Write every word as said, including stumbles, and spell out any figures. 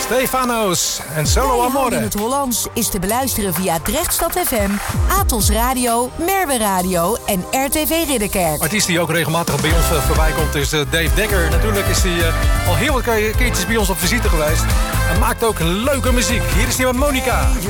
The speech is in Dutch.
Stefano's en Solo Amore. In het Hollands is te beluisteren via Drechtstad F M, Atos Radio, Merwe Radio en R T V Ridderkerk. Artiest die ook regelmatig bij ons voorbij komt is Dave Dekker. Natuurlijk is hij al heel wat keertjes bij ons op visite geweest. En maakt ook leuke muziek. Hier is hij met Monica.